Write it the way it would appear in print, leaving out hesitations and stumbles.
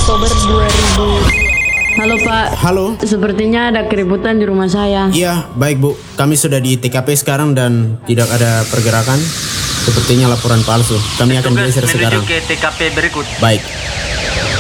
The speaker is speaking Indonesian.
Oktober 2000. Halo Pak, Halo. sepertinya ada keributan di rumah saya. Iya, baik Bu. Kami sudah di TKP sekarang dan tidak ada pergerakan. Sepertinya laporan palsu. Kami akan geser sekarang. Menuju ke TKP berikut. Baik.